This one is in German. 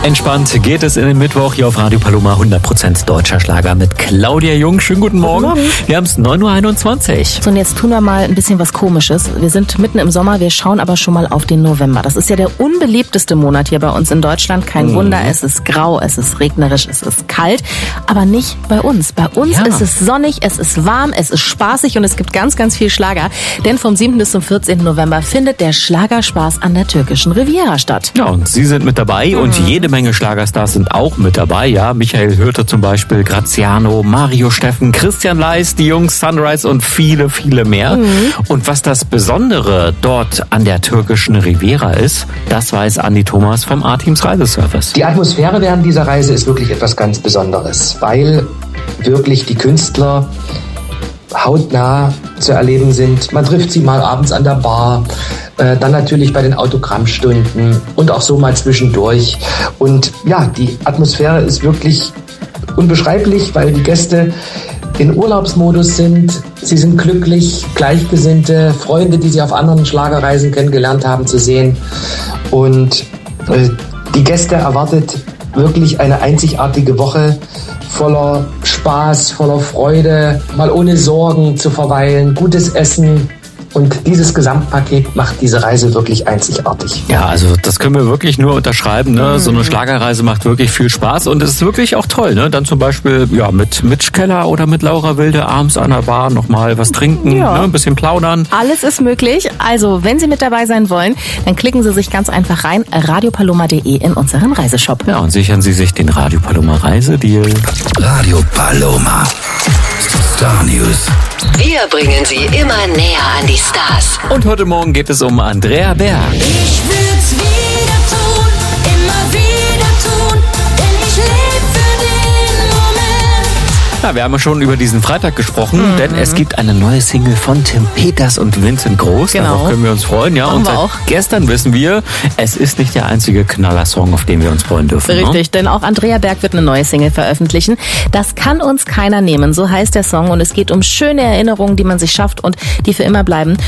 Entspannt geht es in den Mittwoch hier auf Radio Paloma. 100% deutscher Schlager mit Claudia Jung. Schönen guten Morgen. Guten Morgen. Wir haben es 9.21 Uhr. So, und jetzt tun wir mal ein bisschen was Komisches. Wir sind mitten im Sommer, wir schauen aber schon mal auf den November. Das ist ja der unbeliebteste Monat hier bei uns in Deutschland. Kein Wunder, es ist grau, es ist regnerisch, es ist kalt. Aber nicht bei uns. Bei uns ist es sonnig, es ist warm, es ist spaßig und es gibt ganz, ganz viel Schlager. Denn vom 7. bis zum 14. November findet der Schlagerspaß an der türkischen Riviera statt. Ja, und Sie sind mit dabei und jede Menge Schlagerstars sind auch mit dabei. Ja, Michael Hürte zum Beispiel, Graziano, Mario Steffen, Christian Leis, die Jungs Sunrise und viele, viele mehr. Und was das Besondere dort an der türkischen Riviera ist, das weiß Andi Thomas vom A-Teams Reiseservice. Die Atmosphäre während dieser Reise ist wirklich etwas ganz Besonderes, weil wirklich die Künstler hautnah zu erleben sind. Man trifft sie mal abends an der Bar, dann natürlich bei den Autogrammstunden und auch so mal zwischendurch. Und ja, die Atmosphäre ist wirklich unbeschreiblich, weil die Gäste in Urlaubsmodus sind. Sie sind glücklich, Gleichgesinnte, Freunde, die sie auf anderen Schlagerreisen kennengelernt haben, zu sehen. Und die Gäste erwartet wirklich eine einzigartige Woche voller Spaß, voller Freude, mal ohne Sorgen zu verweilen, gutes Essen. Und dieses Gesamtpaket macht diese Reise wirklich einzigartig. Ja, also das können wir wirklich nur unterschreiben. Ne? So eine Schlagerreise macht wirklich viel Spaß und es ist wirklich auch toll. Ne? Dann zum Beispiel mit Mitch Keller oder mit Laura Wilde abends an der Bar nochmal was trinken, ne? Ein bisschen plaudern. Alles ist möglich. Also wenn Sie mit dabei sein wollen, dann klicken Sie sich ganz einfach rein, radiopaloma.de in unseren Reiseshop. Ja, und sichern Sie sich den Radio Paloma Reisedeal. Radio Paloma. Star News. Wir bringen Sie immer näher an die Stars. Und heute Morgen geht es um Andrea Berg. Ich will's wieder tun, immer wieder tun, denn ich lebe für den Moment. Ja, wir haben ja schon über diesen Freitag gesprochen, denn es gibt eine neue Single von Tim Peters und Vincent Groß. Genau. Darauf können wir uns freuen. Ja, Machen und wir seit auch. gestern wissen wir, es ist nicht der einzige Knallersong, auf den wir uns freuen dürfen. Richtig, denn auch Andrea Berg wird eine neue Single veröffentlichen. Das kann uns keiner nehmen, so heißt der Song. Und es geht um schöne Erinnerungen, die man sich schafft und die für immer bleiben.